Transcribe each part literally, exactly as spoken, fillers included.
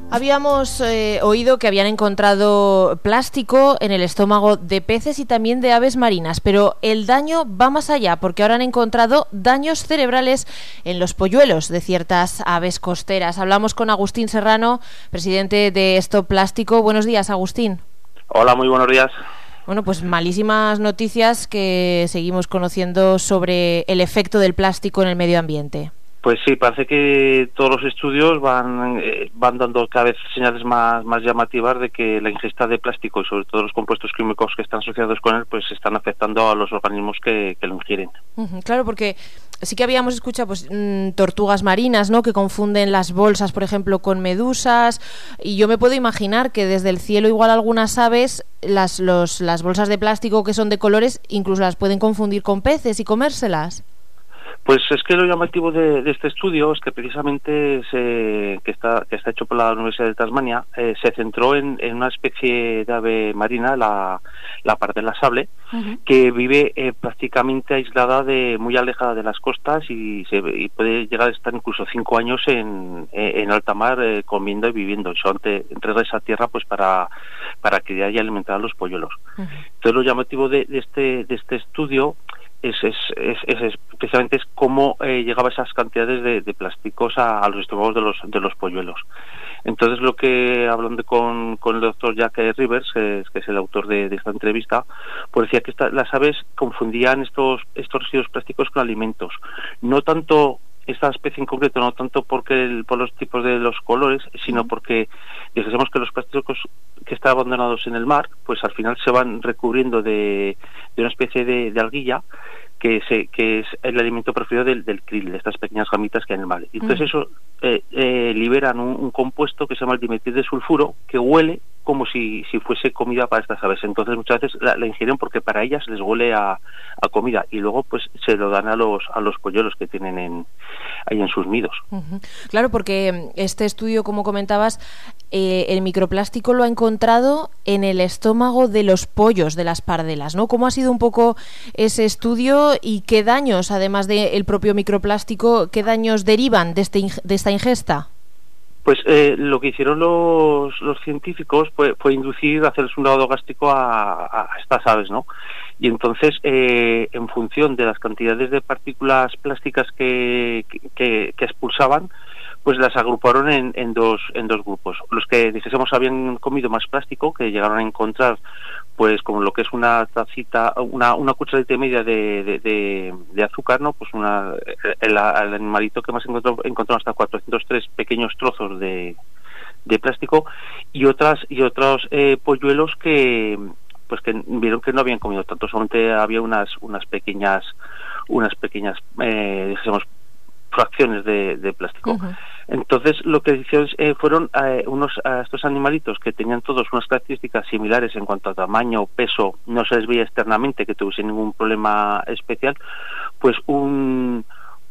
Habíamos eh, oído que habían encontrado plástico en el estómago de peces y también de aves marinas, pero el daño va más allá, porque ahora han encontrado daños cerebrales en los polluelos de ciertas aves costeras. Hablamos con Agustín Serrano, presidente de Stop Plástico. Buenos días, Agustín. Hola, muy buenos días. Bueno, pues malísimas noticias que seguimos conociendo sobre el efecto del plástico en el medio ambiente. Pues sí, parece que todos los estudios van eh, van dando cada vez señales más más llamativas de que la ingesta de plástico y sobre todo los compuestos químicos que están asociados con él, pues están afectando a los organismos que, que lo ingieren. Uh-huh, claro, porque sí que habíamos escuchado pues mmm, tortugas marinas, ¿no?, que confunden las bolsas, por ejemplo, con medusas, y yo me puedo imaginar que desde el cielo igual algunas aves las los las bolsas de plástico que son de colores incluso las pueden confundir con peces y comérselas. Pues es que lo llamativo de, de este estudio es que precisamente se, que está que está hecho por la Universidad de Tasmania eh, se centró en, en una especie de ave marina, la, la pardela sable, uh-huh. que vive eh, prácticamente aislada, de muy alejada de las costas y, se, y puede llegar a estar incluso cinco años en, en alta mar eh, comiendo y viviendo. Y son entre esa tierra pues para, para criar y alimentar a los polluelos. Uh-huh. Entonces lo llamativo de, de, este, de este estudio Es, es, es, es, es precisamente es cómo eh, llegaba esas cantidades de, de plásticos a, a los estómagos de los de los polluelos. Entonces, lo que hablando con, con el doctor Jack Rivers, que es, que es el autor de, de esta entrevista, pues decía que esta, las aves confundían estos estos residuos plásticos con alimentos, no tanto esta especie en concreto, no tanto porque el, por los tipos de los colores, sino porque dijésemos que los plásticos que están abandonados en el mar, pues al final se van recubriendo de, de una especie de, de alguilla que se que es el alimento preferido del, del krill, de estas pequeñas gamitas que hay en el mar. Y entonces eso eh, eh, liberan un, un compuesto que se llama el dimetil de sulfuro, que huele como si, si fuese comida para estas aves. Entonces muchas veces la, la ingieren porque para ellas les huele a, a comida, y luego pues se lo dan a los a los polluelos que tienen en ahí en sus nidos. Uh-huh. Claro, porque este estudio, como comentabas, eh, el microplástico lo ha encontrado en el estómago de los pollos de las pardelas, ¿no? ¿Cómo ha sido un poco ese estudio y qué daños, además del propio microplástico, qué daños derivan de, este, de esta ingesta? Pues eh, lo que hicieron los, los científicos fue, fue inducir, hacerles un lavado gástrico a, a estas aves, ¿no? Y entonces, eh, en función de las cantidades de partículas plásticas que, que, que expulsaban, pues las agruparon en, en dos en dos grupos. Los que, dijésemos, habían comido más plástico, que llegaron a encontrar pues como lo que es una tacita, una una cucharadita y media de, de, de, de azúcar, ¿no? Pues una el, el animalito que más encontró encontró hasta cuatrocientos tres pequeños trozos de, de plástico, y otras y otros eh, polluelos que pues que vieron que no habían comido tanto, solamente había unas unas pequeñas unas pequeñas eh, digamos fracciones de, de plástico. Uh-huh. Entonces lo que hicieron eh, fueron eh, unos a estos animalitos que tenían todos unas características similares en cuanto a tamaño, peso, no se les veía externamente que tuviesen ningún problema especial, pues un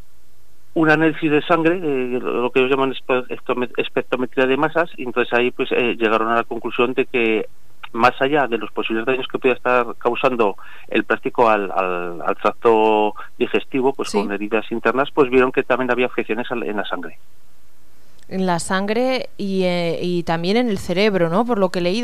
un análisis de sangre, eh, lo que ellos llaman espectrometría de masas, y entonces ahí pues eh, llegaron a la conclusión de que más allá de los posibles daños que pueda estar causando el plástico al, al, al tracto digestivo, pues sí, con heridas internas, pues vieron que también había afecciones en la sangre. En la sangre y, eh, y también en el cerebro, ¿no? Por lo que he leído.